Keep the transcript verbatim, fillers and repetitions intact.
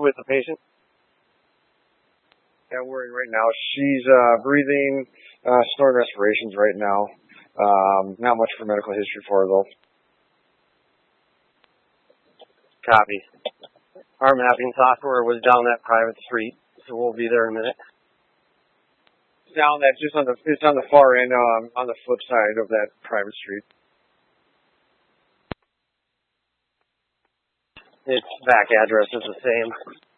with the patient? Yeah, worried right now. She's uh, breathing, uh, snoring respirations right now. Um, not much for medical history for her, though. Copy. Our mapping software was down that private street, so we'll be there in a minute. Down that, just on the, it's on the far end, um, on the flip side of that private street. Its back address is the same.